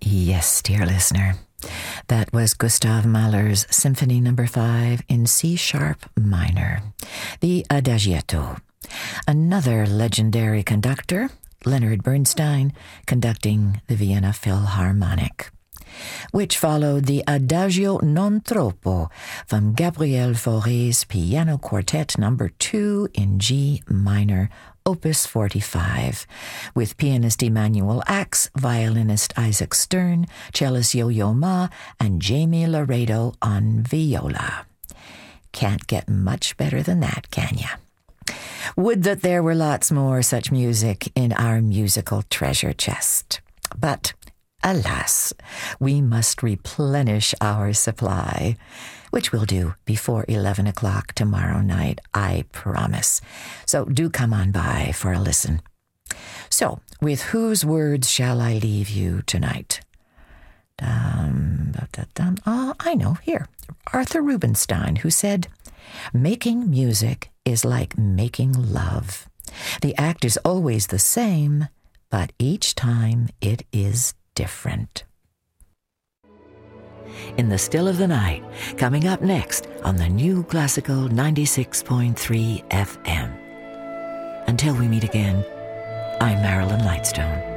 Yes, dear listener. That was Gustav Mahler's Symphony No. 5 in C-sharp minor, the Adagietto. Another legendary conductor, Leonard Bernstein, conducting the Vienna Philharmonic, which followed the Adagio non troppo from Gabriel Fauré's Piano Quartet No. 2 in G minor, Opus 45, with pianist Emanuel Ax, violinist Isaac Stern, cellist Yo-Yo Ma, and Jamie Laredo on viola. Can't get much better than that, can ya? Would that there were lots more such music in our musical treasure chest. But, alas, we must replenish our supply, which we'll do before 11 o'clock tomorrow night, I promise. So do come on by for a listen. So, with whose words shall I leave you tonight? I know, here. Arthur Rubinstein, who said, "Making music is like making love. The act is always the same, but each time it is different." In the Still of the Night, coming up next on the New Classical 96.3 FM. Until we meet again, I'm Marilyn Lightstone.